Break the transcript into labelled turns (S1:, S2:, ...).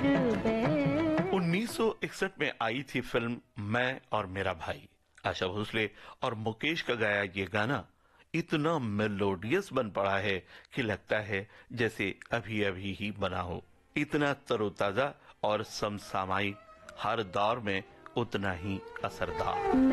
S1: 1961 में आई थी फिल्म मैं और मेरा भाई। आशा भोसले और मुकेश का गाया ये गाना इतना मेलोडियस बन पड़ा है कि लगता है जैसे अभी अभी ही बना हो। इतना तरोताजा और समसामयिक, हर दौर में उतना ही असरदार।